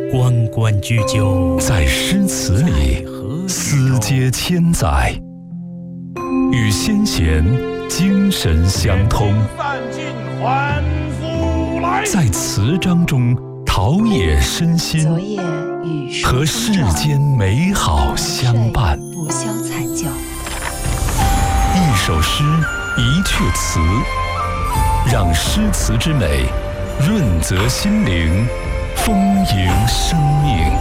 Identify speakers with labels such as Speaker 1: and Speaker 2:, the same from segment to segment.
Speaker 1: 关关雎鸠，
Speaker 2: 在诗词里思接千载，与先贤精神相通，在词章中陶冶身心，和世间美好相伴。
Speaker 3: 不消惨叫，
Speaker 2: 一首诗，一阙词，让诗词之美润泽心灵，丰盈生命。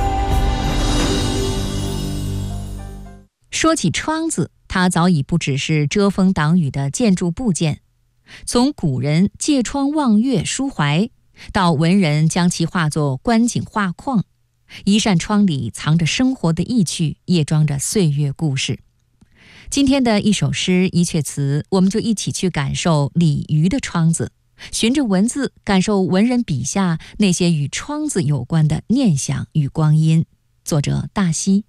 Speaker 4: 说起窗子，它早已不只是遮风挡雨的建筑部件，从古人借窗望月抒怀，到文人将其化作观景画框，一扇窗里藏着生活的意趣，也装着岁月故事。今天的一首诗一阙词，我们就一起去感受李渔的窗子，循着文字感受文人笔下那些与窗子有关的念想与光阴。作者大西。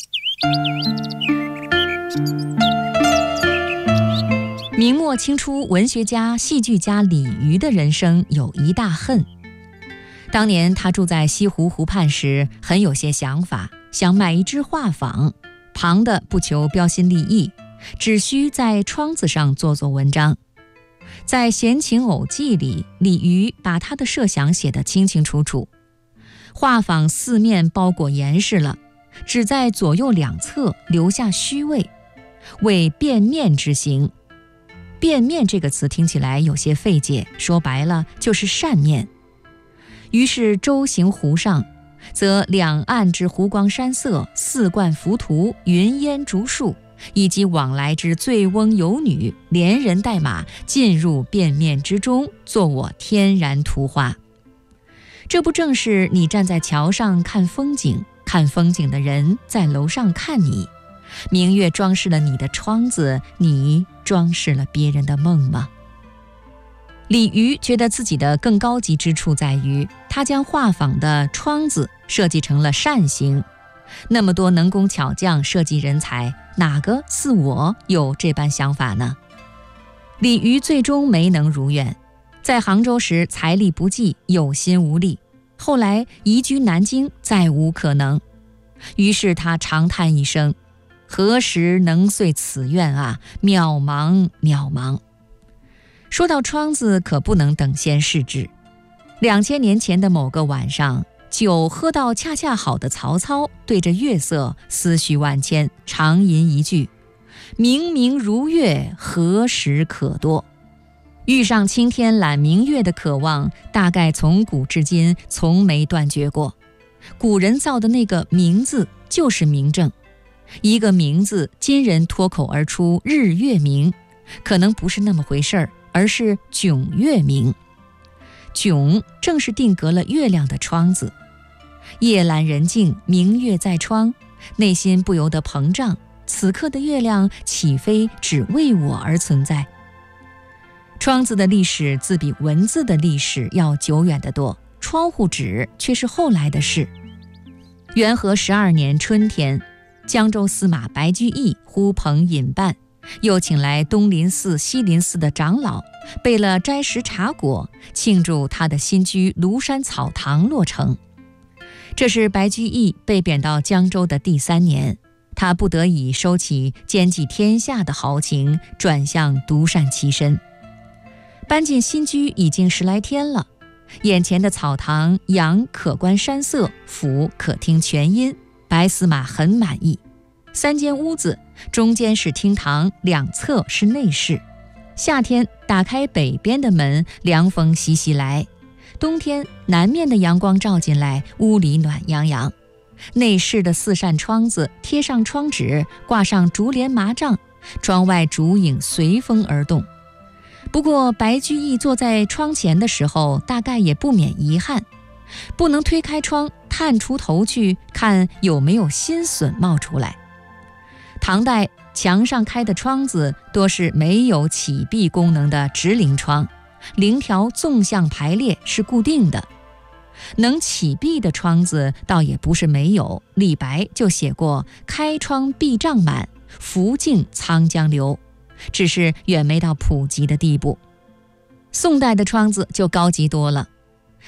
Speaker 4: 明末清初文学家、戏剧家李渔的人生有一大恨。当年他住在西湖湖畔时，很有些想法，想买一只画舫，旁的不求标新立异，只需在窗子上做做文章。在《闲情偶记》里，李渔把他的设想写得清清楚楚。画舫四面包裹严实了，只在左右两侧留下虚位，为便面之行。便面这个词听起来有些费解，说白了就是扇面。于是舟行湖上，则两岸之湖光山色、四冠浮屠、云烟竹树，以及往来之醉翁游女，连人带马进入便面之中，作我天然图画。这不正是你站在桥上看风景，看风景的人在楼上看你，明月装饰了你的窗子，你装饰了别人的梦吗？李渔觉得自己的更高级之处在于，他将画舫的窗子设计成了扇形。那么多能工巧匠、设计人才，哪个似我有这般想法呢？李渔最终没能如愿，在杭州时财力不济，有心无力，后来移居南京，再无可能。于是他长叹一声，何时能遂此愿啊，渺茫渺茫。说到窗子，可不能等闲视之。2000年前的某个晚上，酒喝到恰恰好的曹操对着月色思绪万千，长吟一句：明明如月，何时可掇？遇上青天揽明月的渴望，大概从古至今从没断绝过。古人造的那个明字就是明正，一个明字，今人脱口而出日月明，可能不是那么回事儿，而是迥月明。迥正是定格了月亮的窗子。夜阑人静，明月在窗，内心不由得膨胀，此刻的月亮岂非只为我而存在？窗子的历史自比文字的历史要久远得多，窗户纸却是后来的事。元和12年春天，江州司马白居易呼朋引伴，又请来东林寺、西林寺的长老，备了斋食茶果，庆祝他的新居庐山草堂落成。这是白居易被贬到江州的第3年，他不得已收起兼济天下的豪情，转向独善其身。搬进新居已经10来天了，眼前的草堂，阳可观山色，俯可听泉音，白司马很满意。3间屋子，中间是厅堂，两侧是内室。夏天打开北边的门，凉风习习来；冬天南面的阳光照进来，屋里暖洋洋。内室的4扇窗子贴上窗纸，挂上竹帘麻帐，窗外竹影随风而动。不过白居易坐在窗前的时候，大概也不免遗憾，不能推开窗探出头去看有没有新笋冒出来。唐代墙上开的窗子多是没有启闭功能的直棂窗，棂条纵向排列是固定的。能启闭的窗子倒也不是没有，李白就写过开窗壁帐满，拂径沧江流，只是远没到普及的地步。宋代的窗子就高级多了，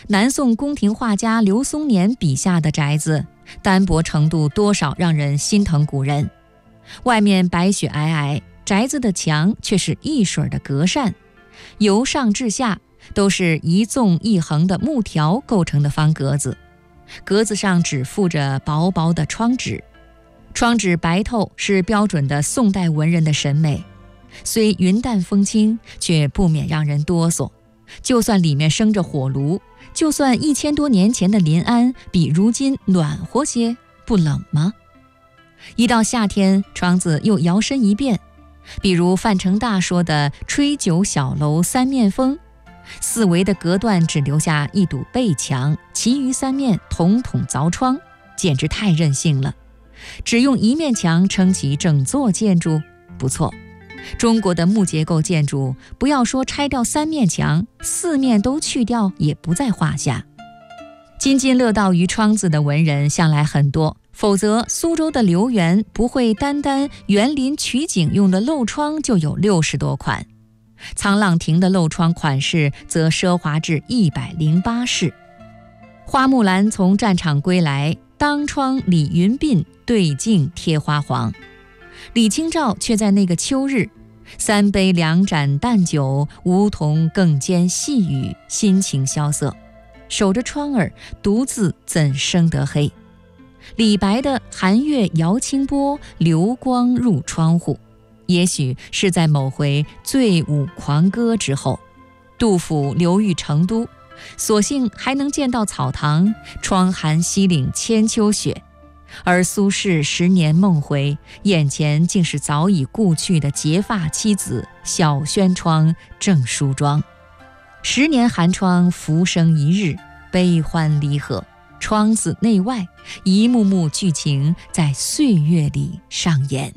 Speaker 4: 南宋宫廷画家刘松年笔下的宅子，单薄程度多少让人心疼古人。外面白雪皑皑，宅子的墙却是一水的隔扇，由上至下都是一纵一横的木条构成的方格子，格子上只附着薄薄的窗纸。窗纸白透是标准的宋代文人的审美，虽云淡风轻，却不免让人哆嗦。就算里面生着火炉，就算1000多年前的临安比如今暖和些，不冷吗？一到夏天，窗子又摇身一变，比如范成大说的吹酒小楼三面风，四围的隔断只留下一堵背墙，其余3面统统凿窗，简直太任性了。只用一面墙撑起整座建筑，不错。中国的木结构建筑，不要说拆掉3面墙，4面都去掉也不在话下。津津乐道于窗子的文人向来很多，否则苏州的刘源不会单园林取景用的漏窗就有60多款，沧浪亭的漏窗款式则奢华至108式。花木兰从战场归来，当窗理云鬓，对镜贴花黄。李清照却在那个秋日，3杯2盏淡酒，梧桐更兼细雨，心情萧瑟，守着窗儿，独自怎生得黑。李白的寒月摇清波，流光入窗户，也许是在某回醉舞狂歌之后。杜甫流寓成都，所幸还能见到草堂，窗含西岭千秋雪。而苏轼10年梦回，眼前竟是早已故去的结发妻子小轩窗正梳妆。10年寒窗浮生一日，悲欢离合，窗子内外一幕幕剧情在岁月里上演。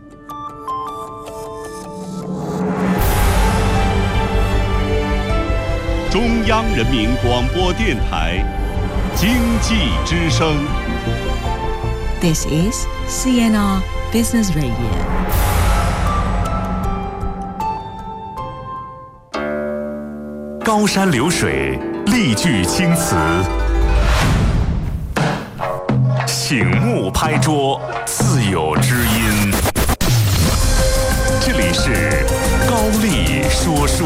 Speaker 3: 中央人民广播电台经济之声。
Speaker 5: This is CNR Business Radio.
Speaker 2: 高山流水，丽句青词，醒目拍桌，自有知音。这里是高丽说书。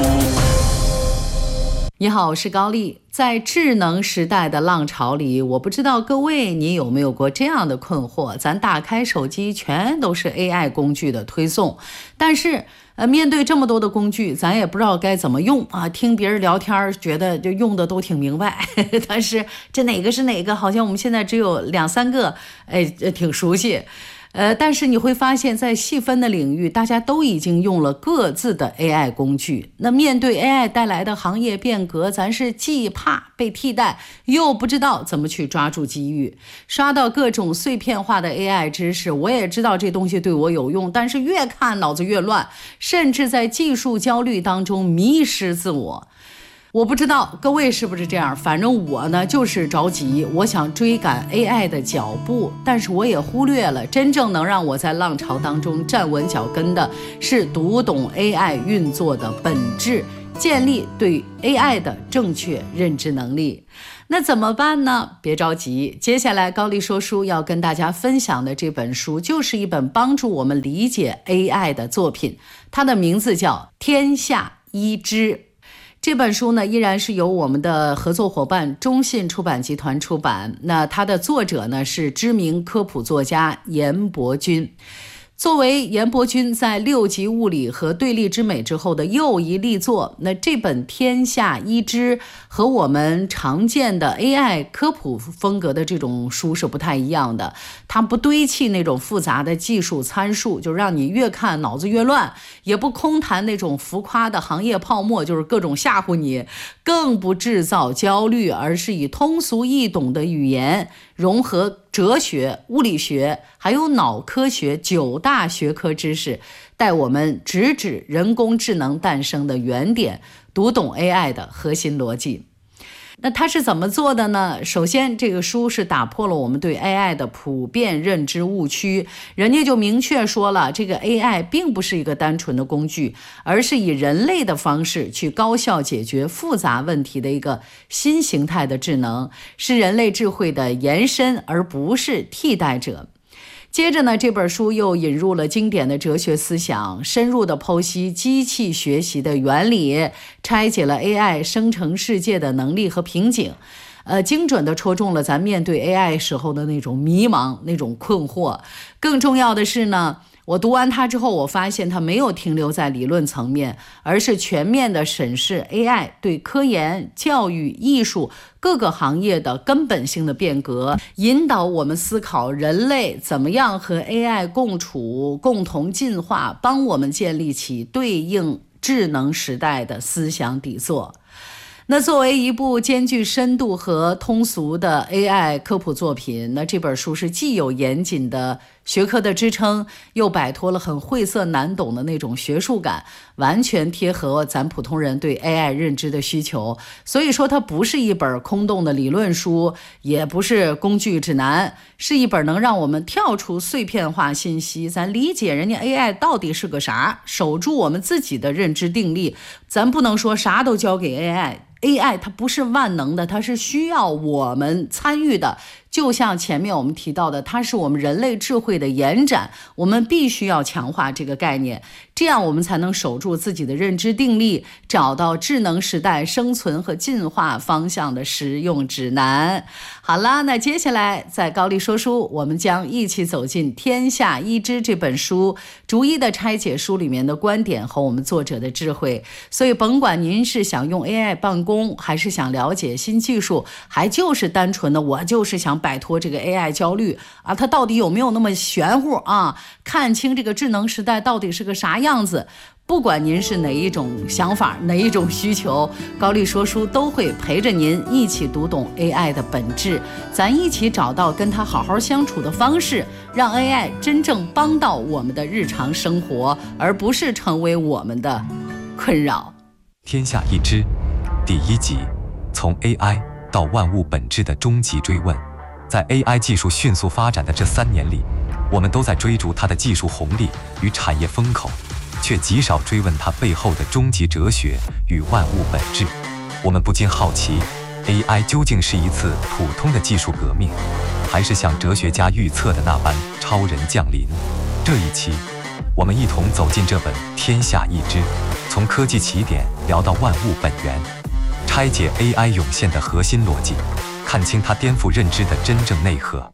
Speaker 6: 你好，我是高丽。在智能时代的浪潮里，我不知道各位你有没有过这样的困惑，咱打开手机全都是 AI 工具的推送，但是面对这么多的工具，咱也不知道该怎么用啊。听别人聊天觉得就用的都挺明白，但是这哪个是哪个，好像我们现在只有2、3个，挺熟悉。但是你会发现在细分的领域，大家都已经用了各自的 AI 工具。那面对 AI 带来的行业变革，咱是既怕被替代，又不知道怎么去抓住机遇。刷到各种碎片化的 AI 知识，我也知道这东西对我有用，但是越看脑子越乱，甚至在技术焦虑当中迷失自我。我不知道各位是不是这样，反正我呢就是着急，我想追赶 AI 的脚步，但是我也忽略了真正能让我在浪潮当中站稳脚跟的是读懂 AI 运作的本质，建立对 AI 的正确认知能力。那怎么办呢？别着急，接下来高丽说书要跟大家分享的这本书就是一本帮助我们理解 AI 的作品，它的名字叫《天下一知》。这本书呢，依然是由我们的合作伙伴中信出版集团出版。那它的作者呢是知名科普作家严伯钧。作为严伯钧在6级物理和对立之美之后的又一力作，那这本《天下一知》和我们常见的 AI 科普风格的这种书是不太一样的。它不堆砌那种复杂的技术参数，就让你越看脑子越乱，也不空谈那种浮夸的行业泡沫，就是各种吓唬你，更不制造焦虑，而是以通俗易懂的语言融合哲学、物理学还有脑科学9大学科知识，带我们直指人工智能诞生的原点，读懂 AI 的核心逻辑。 那他是怎么做的呢？首先，这个书是打破了我们对 AI 的普遍认知误区，人家就明确说了，这个 AI 并不是一个单纯的工具，而是以人类的方式去高效解决复杂问题的一个新形态的智能，是人类智慧的延伸，而不是替代者。接着呢，这本书又引入了经典的哲学思想，深入的剖析机器学习的原理，拆解了 AI 生成世界的能力和瓶颈，精准地戳中了咱面对 AI 时候的那种迷茫、那种困惑。更重要的是呢，我读完它之后，我发现它没有停留在理论层面，而是全面地审视 AI 对科研、教育、艺术各个行业的根本性的变革，引导我们思考人类怎么样和 AI 共处、共同进化，帮我们建立起对应智能时代的思想底座。那作为一部兼具深度和通俗的 AI 科普作品，那这本书是既有严谨的学科的支撑，又摆脱了很晦涩难懂的那种学术感，完全贴合咱普通人对 AI 认知的需求。所以说它不是一本空洞的理论书，也不是工具指南，是一本能让我们跳出碎片化信息，咱理解人家 AI 到底是个啥，守住我们自己的认知定力。咱不能说啥都交给 AI，AI 它不是万能的，它是需要我们参与的。就像前面我们提到的，它是我们人类智慧的延展，我们必须要强化这个概念，这样我们才能守住自己的认知定力，找到智能时代生存和进化方向的实用指南。好啦，那接下来在高丽说书，我们将一起走进《天下一知》这本书，逐一的拆解书里面的观点和我们作者的智慧。所以甭管您是想用 AI 办公，还是想了解新技术，还就是单纯的我就是想摆脱这个 AI 焦虑啊，它到底有没有那么玄乎啊？看清这个智能时代到底是个啥样子。不管您是哪一种想法，哪一种需求，高丽说书都会陪着您一起读懂 AI 的本质，咱一起找到跟它好好相处的方式，让 AI 真正帮到我们的日常生活，而不是成为我们的困扰。
Speaker 7: 天下一知第1集，从 AI 到万物本质的终极追问。在 AI 技术迅速发展的这3年里，我们都在追逐它的技术红利与产业风口，却极少追问它背后的终极哲学与万物本质。我们不禁好奇， AI 究竟是一次普通的技术革命，还是像哲学家预测的那般超人降临？这一期，我们一同走进这本《天下一知》，从科技起点聊到万物本源，拆解 AI 涌现的核心逻辑，看清它颠覆认知的真正内核。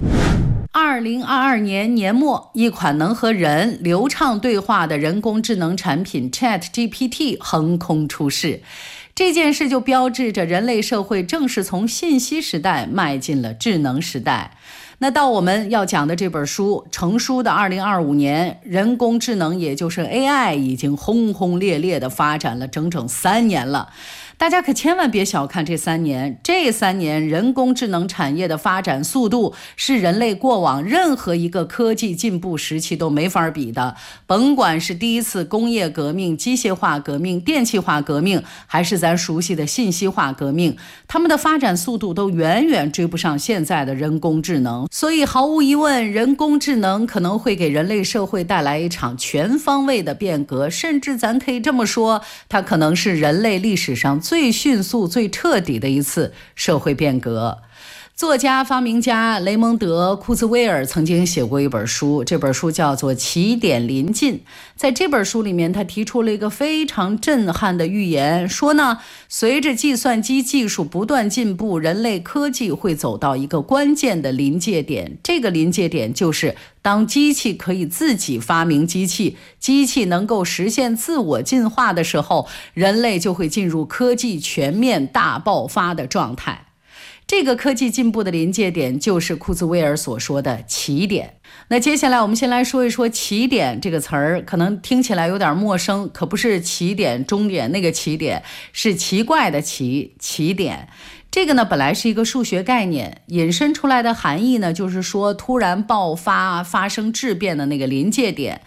Speaker 6: 2022年年末，一款能和人流畅对话的人工智能产品 ChatGPT 横空出世。这件事就标志着人类社会正式从信息时代迈进了智能时代。那到我们要讲的这本书成书的2025年，人工智能也就是 AI 已经轰轰烈烈地发展了整整3年了。大家可千万别小看这3年，这3年人工智能产业的发展速度是人类过往任何一个科技进步时期都没法比的。甭管是第一次工业革命、机械化革命、电气化革命，还是咱熟悉的信息化革命，他们的发展速度都远远追不上现在的人工智能。所以毫无疑问，人工智能可能会给人类社会带来一场全方位的变革，甚至咱可以这么说，它可能是人类历史上最迅速、最彻底的一次社会变革。作家、发明家雷蒙德·库兹威尔曾经写过一本书，这本书叫做《起点临近》。在这本书里面，他提出了一个非常震撼的预言，说呢，随着计算机技术不断进步，人类科技会走到一个关键的临界点。这个临界点就是当机器可以自己发明机器，机器能够实现自我进化的时候，人类就会进入科技全面大爆发的状态。这个科技进步的临界点就是库兹威尔所说的起点。那接下来我们先来说一说起点这个词儿，可能听起来有点陌生，可不是起点终点那个起点，是奇怪的起点。这个呢本来是一个数学概念，引申出来的含义呢就是说突然爆发、发生质变的那个临界点。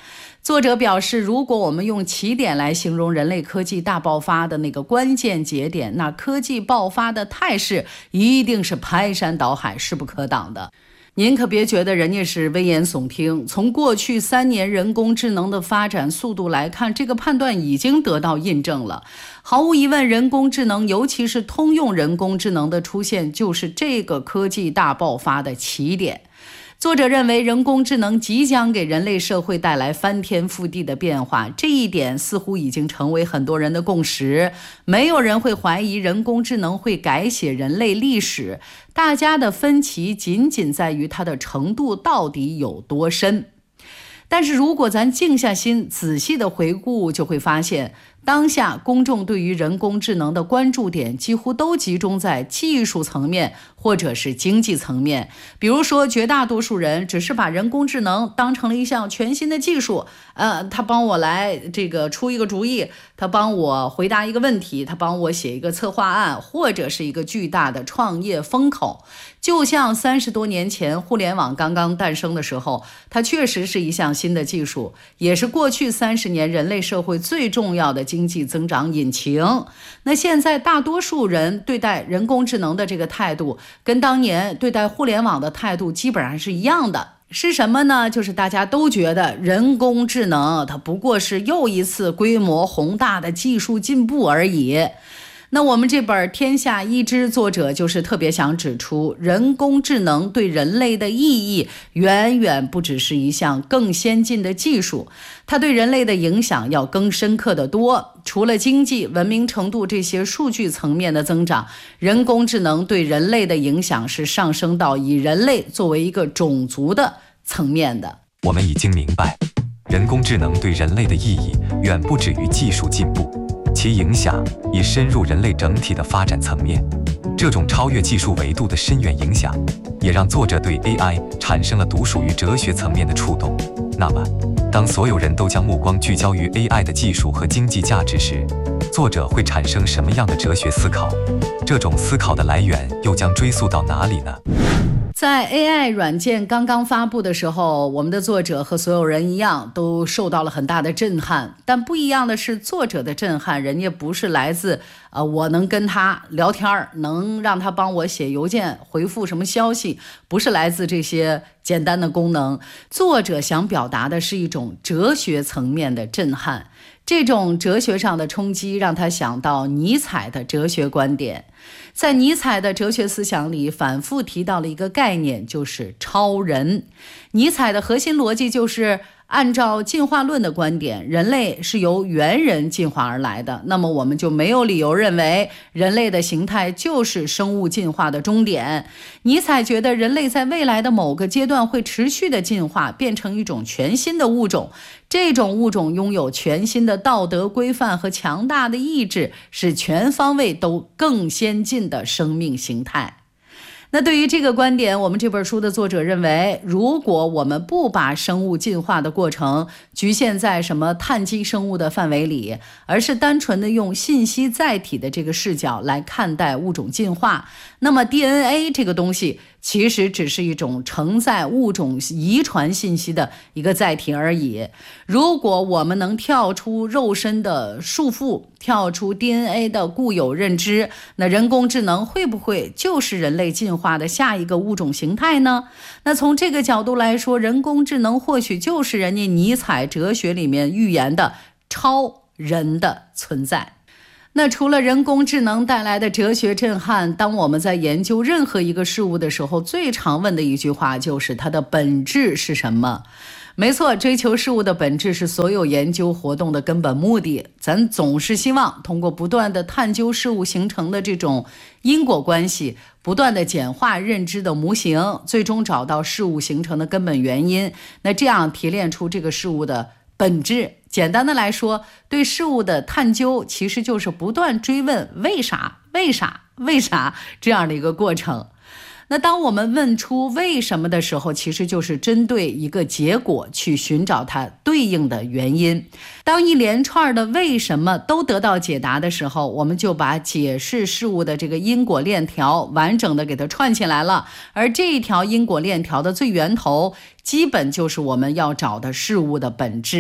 Speaker 6: 作者表示，如果我们用起点来形容人类科技大爆发的那个关键节点，那科技爆发的态势一定是排山倒海，势不可挡的。您可别觉得人家是危言耸听，从过去3年人工智能的发展速度来看，这个判断已经得到印证了。毫无疑问，人工智能，尤其是通用人工智能的出现，就是这个科技大爆发的起点。作者认为，人工智能即将给人类社会带来翻天覆地的变化，这一点似乎已经成为很多人的共识。没有人会怀疑人工智能会改写人类历史，大家的分歧仅仅在于它的程度到底有多深。但是如果咱静下心仔细的回顾，就会发现当下公众对于人工智能的关注点几乎都集中在技术层面或者是经济层面。比如说，绝大多数人只是把人工智能当成了一项全新的技术，他帮我来出一个主意，他帮我回答一个问题，他帮我写一个策划案，或者是一个巨大的创业风口。就像30多年前互联网刚刚诞生的时候，它确实是一项新的技术，也是过去30年人类社会最重要的经济增长引擎。那现在大多数人对待人工智能的这个态度，跟当年对待互联网的态度基本上是一样的。是什么呢？就是大家都觉得人工智能它不过是又一次规模宏大的技术进步而已。那我们这本《天下一知》作者就是特别想指出，人工智能对人类的意义远远不只是一项更先进的技术，它对人类的影响要更深刻得多。除了经济、文明程度这些数据层面的增长，人工智能对人类的影响是上升到以人类作为一个种族的层面的。
Speaker 7: 我们已经明白，人工智能对人类的意义远不止于技术进步，其影响已深入人类整体的发展层面。这种超越技术维度的深远影响，也让作者对 AI 产生了独属于哲学层面的触动。那么，当所有人都将目光聚焦于 AI 的技术和经济价值时，作者会产生什么样的哲学思考？这种思考的来源又将追溯到哪里呢？
Speaker 6: 在 AI 软件刚刚发布的时候，我们的作者和所有人一样都受到了很大的震撼。但不一样的是，作者的震撼人家不是来自我能跟他聊天，能让他帮我写邮件回复什么消息，不是来自这些简单的功能。作者想表达的是一种哲学层面的震撼。这种哲学上的冲击让他想到尼采的哲学观点。在尼采的哲学思想里反复提到了一个概念，就是超人。尼采的核心逻辑就是按照进化论的观点，人类是由猿人进化而来的，那么我们就没有理由认为人类的形态就是生物进化的终点。尼采觉得人类在未来的某个阶段会持续的进化，变成一种全新的物种，这种物种拥有全新的道德规范和强大的意志，是全方位都更先进的生命形态。那对于这个观点，我们这本书的作者认为，如果我们不把生物进化的过程局限在什么碳基生物的范围里，而是单纯的用信息载体的这个视角来看待物种进化，那么 DNA 这个东西其实只是一种承载物种遗传信息的一个载体而已。如果我们能跳出肉身的束缚，跳出 DNA 的固有认知，那人工智能会不会就是人类进化的下一个物种形态呢？那从这个角度来说，人工智能或许就是人家尼采哲学里面预言的超人的存在。那除了人工智能带来的哲学震撼，当我们在研究任何一个事物的时候，最常问的一句话就是它的本质是什么？没错，追求事物的本质是所有研究活动的根本目的。咱总是希望通过不断的探究事物形成的这种因果关系，不断的简化认知的模型，最终找到事物形成的根本原因。那这样提炼出这个事物的本质。简单的来说，对事物的探究其实就是不断追问为啥这样的一个过程。那当我们问出为什么的时候，其实就是针对一个结果去寻找它对应的原因。当一连串的为什么都得到解答的时候，我们就把解释事物的这个因果链条完整的给它串起来了。而这一条因果链条的最源头，基本就是我们要找的事物的本质。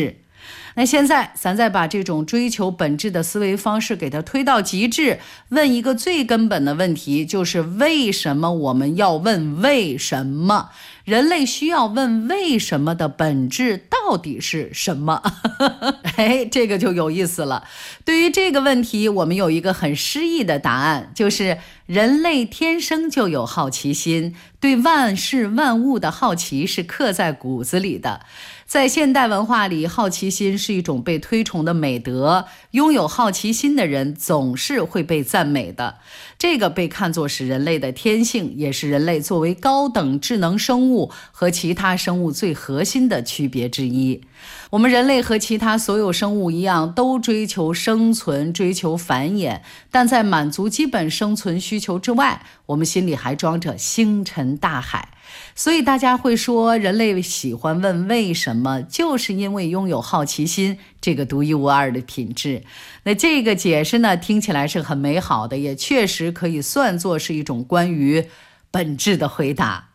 Speaker 6: 那现在咱再把这种追求本质的思维方式给它推到极致，问一个最根本的问题，就是为什么我们要问为什么？人类需要问为什么的本质到底是什么？这个就有意思了。对于这个问题，我们有一个很诗意的答案，就是人类天生就有好奇心，对万事万物的好奇是刻在骨子里的。在现代文化里，好奇心是一种被推崇的美德，拥有好奇心的人总是会被赞美的。这个被看作是人类的天性，也是人类作为高等智能生物和其他生物最核心的区别之一。我们人类和其他所有生物一样，都追求生存，追求繁衍，但在满足基本生存需求之外，我们心里还装着星辰大海。所以大家会说，人类喜欢问为什么，就是因为拥有好奇心这个独一无二的品质。那这个解释呢，听起来是很美好的，也确实可以算作是一种关于本质的回答。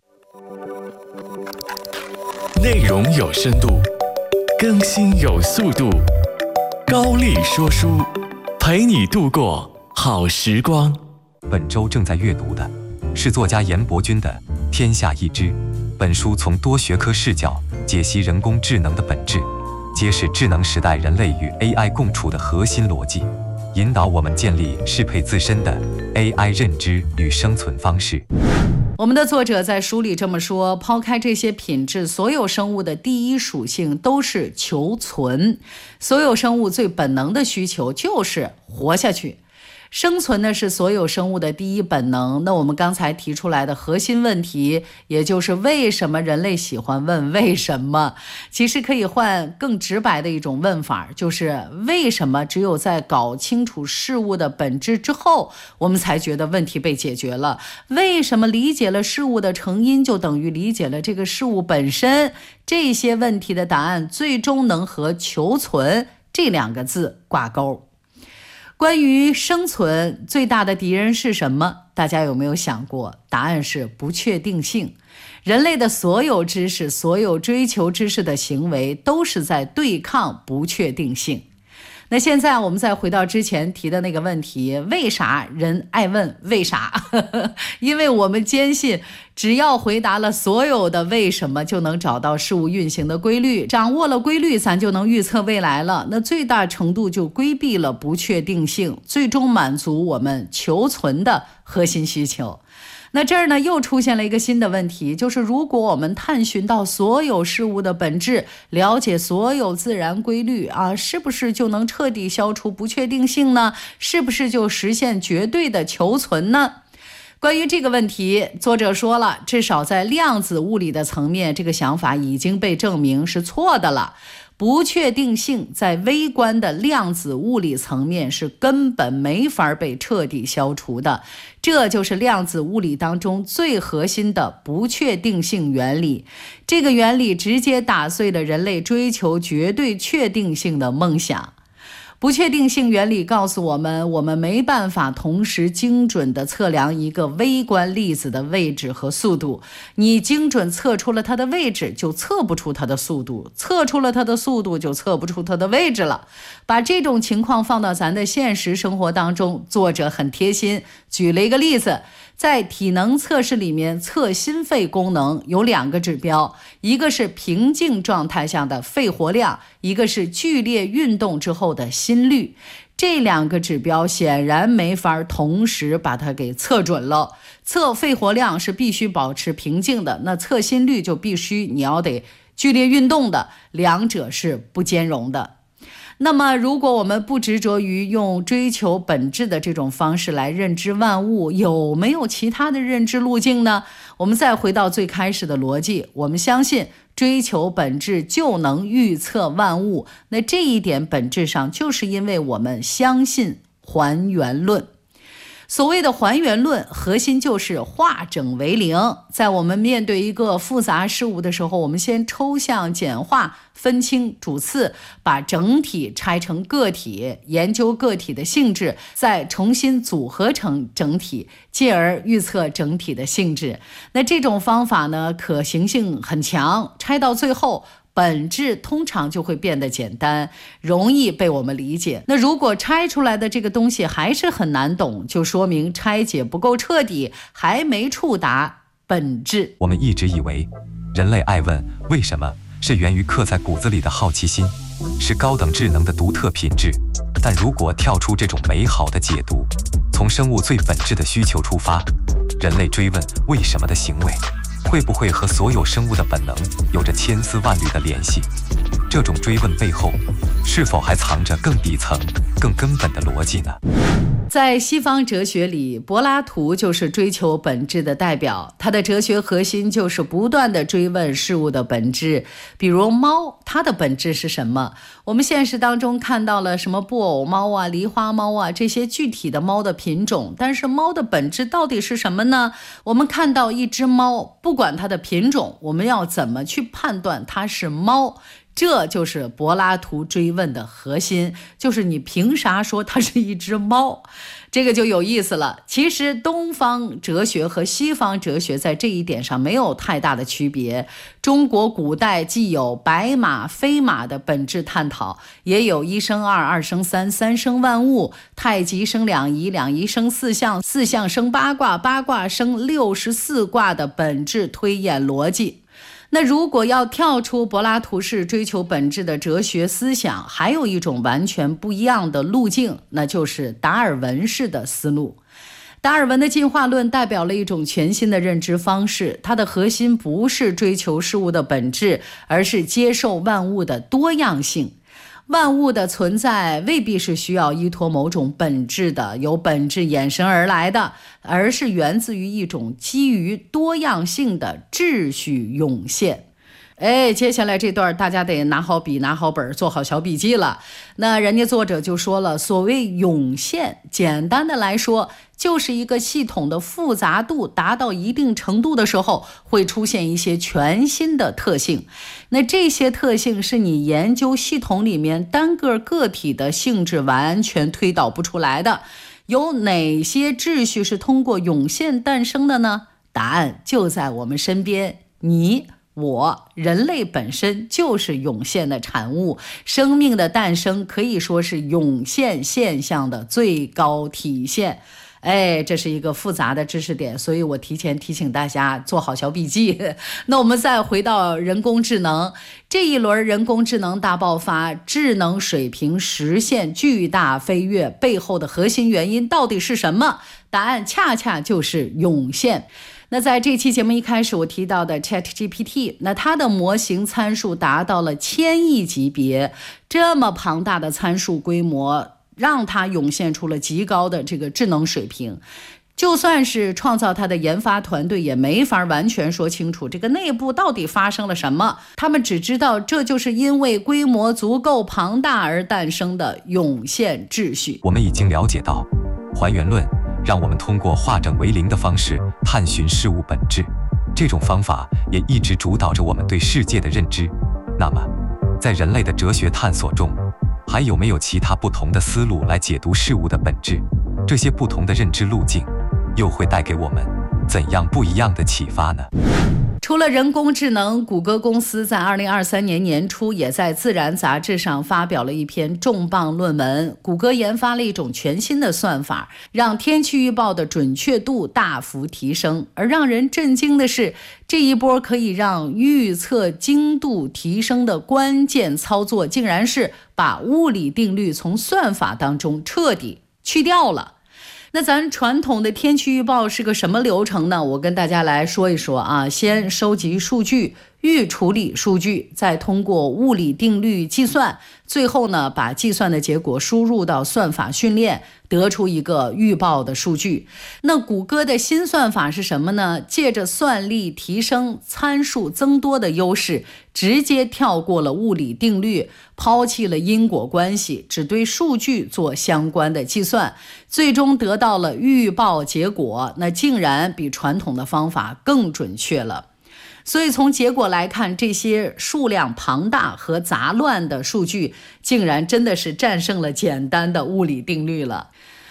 Speaker 2: 内容有深度，更新有速度，高丽说书，陪你度过好时光。
Speaker 7: 本周正在阅读的是作家严伯钧的《天下一知》。本书从多学科视角解析人工智能的本质，揭示智能时代人类与 AI 共处的核心逻辑，引导我们建立适配自身的 AI 认知与生存方式。
Speaker 6: 我们的作者在书里这么说，抛开这些品质，所有生物的第一属性都是求存，所有生物最本能的需求就是活下去。生存呢是所有生物的第一本能。那我们刚才提出来的核心问题，也就是为什么人类喜欢问为什么，其实可以换更直白的一种问法，就是为什么只有在搞清楚事物的本质之后，我们才觉得问题被解决了？为什么理解了事物的成因，就等于理解了这个事物本身？这些问题的答案最终能和求存这两个字挂钩。关于生存，最大的敌人是什么？大家有没有想过？答案是不确定性。人类的所有知识，所有追求知识的行为，都是在对抗不确定性。那现在我们再回到之前提的那个问题，为啥人爱问为啥？因为我们坚信，只要回答了所有的为什么，就能找到事物运行的规律，掌握了规律，咱就能预测未来了。那最大程度就规避了不确定性，最终满足我们求存的核心需求。那这儿呢，又出现了一个新的问题，就是如果我们探寻到所有事物的本质，了解所有自然规律啊，是不是就能彻底消除不确定性呢？是不是就实现绝对的求存呢？关于这个问题，作者说了，至少在量子物理的层面，这个想法已经被证明是错的了。不确定性在微观的量子物理层面是根本没法被彻底消除的，这就是量子物理当中最核心的不确定性原理。这个原理直接打碎了人类追求绝对确定性的梦想。不确定性原理告诉我们，我们没办法同时精准地测量一个微观粒子的位置和速度。你精准测出了它的位置，就测不出它的速度；测出了它的速度，就测不出它的位置了。把这种情况放到咱的现实生活当中，作者很贴心，举了一个例子。在体能测试里面，测心肺功能有两个指标，一个是平静状态下的肺活量，一个是剧烈运动之后的心率。这两个指标显然没法同时把它给测准了。测肺活量是必须保持平静的，那测心率就必须你要得剧烈运动的，两者是不兼容的。那么如果我们不执着于用追求本质的这种方式来认知万物，有没有其他的认知路径呢？我们再回到最开始的逻辑，我们相信追求本质就能预测万物，那这一点本质上就是因为我们相信还原论。所谓的还原论，核心就是化整为零。在我们面对一个复杂事物的时候，我们先抽象简化，分清主次，把整体拆成个体，研究个体的性质，再重新组合成整体，进而预测整体的性质。那这种方法呢，可行性很强，拆到最后本质通常就会变得简单，容易被我们理解。那如果拆出来的这个东西还是很难懂，就说明拆解不够彻底，还没触达本质。
Speaker 7: 我们一直以为人类爱问为什么是源于刻在骨子里的好奇心，是高等智能的独特品质。但如果跳出这种美好的解读，从生物最本质的需求出发，人类追问为什么的行为会不会和所有生物的本能有着千丝万缕的联系？这种追问背后是否还藏着更底层、更根本的逻辑呢？
Speaker 6: 在西方哲学里，柏拉图就是追求本质的代表，他的哲学核心就是不断地追问事物的本质。比如猫，它的本质是什么？我们现实当中看到了什么布偶猫啊、狸花猫啊，这些具体的猫的品种，但是猫的本质到底是什么呢？我们看到一只猫，不管它的品种，我们要怎么去判断它是猫？这就是柏拉图追问的核心，就是你凭啥说它是一只猫？这个就有意思了。其实东方哲学和西方哲学在这一点上没有太大的区别。中国古代既有白马非马的本质探讨，也有一生二，二生三，三生万物，太极生两仪，两仪生四象，四象生八卦，八卦生64卦的本质推演逻辑。那如果要跳出柏拉图式追求本质的哲学思想，还有一种完全不一样的路径，那就是达尔文式的思路。达尔文的进化论代表了一种全新的认知方式，它的核心不是追求事物的本质，而是接受万物的多样性。万物的存在未必是需要依托某种本质的，由本质衍生而来的，而是源自于一种基于多样性的秩序涌现。接下来这段大家得拿好笔拿好本，做好小笔记了。那人家作者就说了，所谓涌现，简单的来说，就是一个系统的复杂度达到一定程度的时候，会出现一些全新的特性。那这些特性是你研究系统里面单个个体的性质完全推导不出来的。有哪些秩序是通过涌现诞生的呢？答案就在我们身边，我人类本身就是涌现的产物，生命的诞生可以说是涌现现象的最高体现。这是一个复杂的知识点，所以我提前提醒大家做好小笔记。那我们再回到人工智能，这一轮人工智能大爆发，智能水平实现巨大飞跃，背后的核心原因到底是什么？答案恰恰就是涌现。那在这期节目一开始我提到的 ChatGPT， 那它的模型参数达到了1000亿级别，这么庞大的参数规模让它涌现出了极高的这个智能水平。就算是创造它的研发团队也没法完全说清楚这个内部到底发生了什么，他们只知道这就是因为规模足够庞大而诞生的涌现秩序。
Speaker 7: 我们已经了解到，还原论让我们通过化整为零的方式探寻事物本质，这种方法也一直主导着我们对世界的认知。那么，在人类的哲学探索中，还有没有其他不同的思路来解读事物的本质？这些不同的认知路径又会带给我们怎样不一样的启发呢？
Speaker 6: 除了人工智能，谷歌公司在2023年年初也在《自然》杂志上发表了一篇重磅论文。谷歌研发了一种全新的算法，让天气预报的准确度大幅提升。而让人震惊的是，这一波可以让预测精度提升的关键操作，竟然是把物理定律从算法当中彻底去掉了。那咱传统的天气预报是个什么流程呢？我跟大家来说一说啊。先收集数据，预处理数据，再通过物理定律计算，最后呢把计算的结果输入到算法训练，得出一个预报的数据。那谷歌的新算法是什么呢？借着算力提升、参数增多的优势，直接跳过了物理定律，抛弃了因果关系，只对数据做相关的计算，最终得到了预报结果，那竟然比传统的方法更准确了。所以从结果来看，这些数量庞大和杂乱的数据竟然真的是战胜了简单的物理定律了。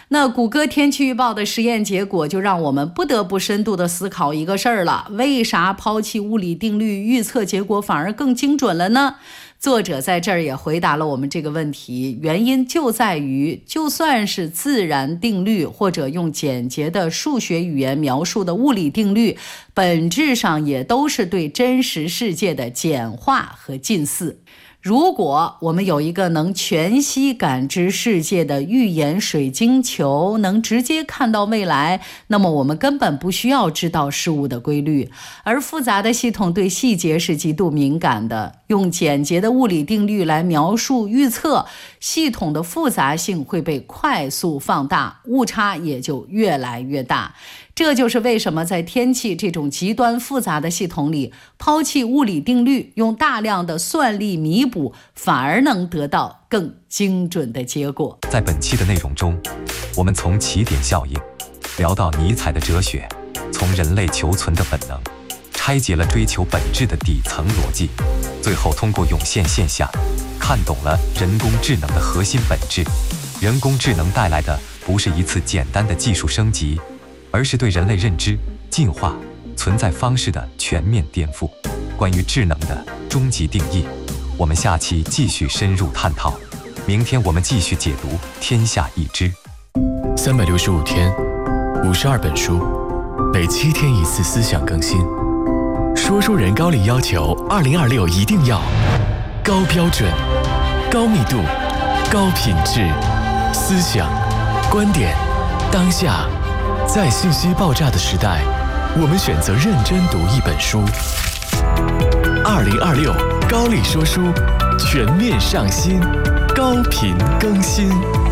Speaker 6: 那谷歌天气预报的实验结果就让我们不得不深度的思考一个事儿了：为啥抛弃物理定律，预测结果反而更精准了呢？作者在这儿也回答了我们这个问题，原因就在于，就算是自然定律或者用简洁的数学语言描述的物理定律，本质上也都是对真实世界的简化和近似。如果我们有一个能全息感知世界的预言水晶球，能直接看到未来，那么我们根本不需要知道事物的规律。而复杂的系统对细节是极度敏感的，用简洁的物理定律来描述预测，系统的复杂性会被快速放大，误差也就越来越大。这就是为什么在天气这种极端复杂的系统里，抛弃物理定律，用大量的算力弥补，反而能得到更精准的结果。
Speaker 7: 在本期的内容中，我们从起点效应聊到尼采的哲学，从人类求存的本能拆解了追求本质的底层逻辑，最后通过涌现现象看懂了人工智能的核心本质。人工智能带来的不是一次简单的技术升级，而是对人类认知、进化、存在方式的全面颠覆。关于智能的终极定义，我们下期继续深入探讨。明天我们继续解读《天下已知》。
Speaker 8: 365天，52本书，每7天一次思想更新。说书人高丽要求2026一定要高标准、高密度、高品质，思想、观点、当下。在信息爆炸的时代，我们选择认真读一本书。2026高丽说书全面上新，高频更新。